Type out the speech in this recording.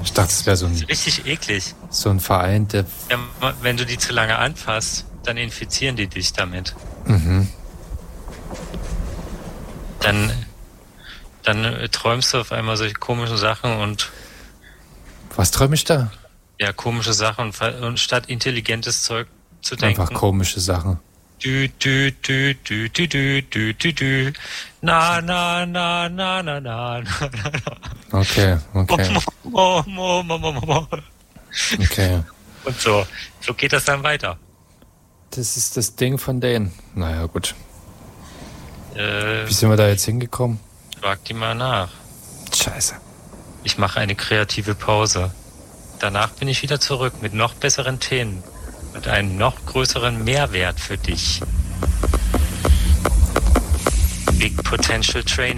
Ich dachte, es wäre Das ist richtig eklig. so ein Verein, der... Ja, wenn du die zu lange anfasst, dann infizieren die dich damit. Mhm. Dann träumst du auf einmal solche komischen Sachen und... Was träume ich da? Ja, komische Sachen und statt intelligentes Zeug zu denken... Einfach komische Sachen. Du, du, du, du, du, du, du, du, du. Na, na, na, na, na, na, na, na. Okay. Okay. Und so geht das dann weiter. Das ist das Ding von denen. Naja, gut. Wie sind wir da jetzt hingekommen? Frag die mal nach. Scheiße. Ich mache eine kreative Pause. Danach bin ich wieder zurück mit noch besseren Themen. Mit einem noch größeren Mehrwert für dich. Big Potential Training.